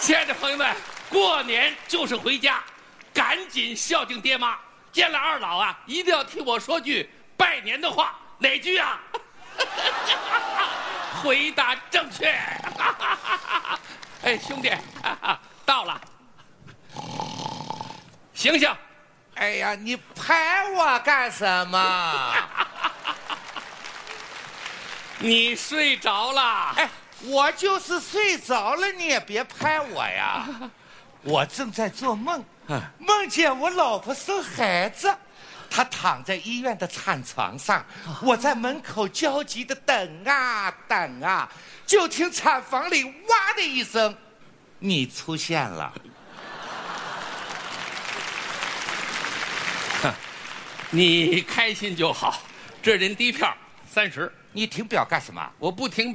亲爱的朋友们，过年就是回家，赶紧孝敬爹妈。见了二老啊，一定要替我说句拜年的话。哪句啊？回答正确。哎，兄弟，到了，醒醒！ 哎呀，你拍我干什么？ 你睡着了？ 哎，我就是睡着了，你也别拍我呀。我正在做梦，梦见我老婆生孩子，她躺在医院的产床上，我在门口焦急的等啊等啊，就听产房里哇的一声，你出现了。 你开心就好，这是您第一票，30。 你停表干什么？ 我不停表。